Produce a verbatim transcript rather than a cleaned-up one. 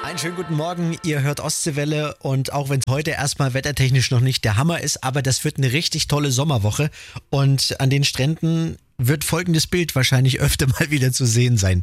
Einen schönen guten Morgen, ihr hört Ostseewelle und auch wenn es heute erstmal wettertechnisch noch nicht der Hammer ist, aber das wird eine richtig tolle Sommerwoche und an den Stränden wird folgendes Bild wahrscheinlich öfter mal wieder zu sehen sein.